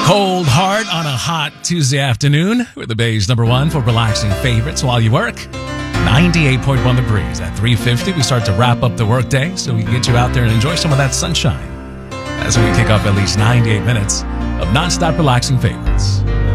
Cold Heart on a hot Tuesday afternoon. We're the Bay's #1 for relaxing favorites while you work. 98.1 The Breeze. At 3:50, we start to wrap up the workday so we can get you out there and enjoy some of that sunshine as we kick off at least 98 minutes of nonstop relaxing favorites.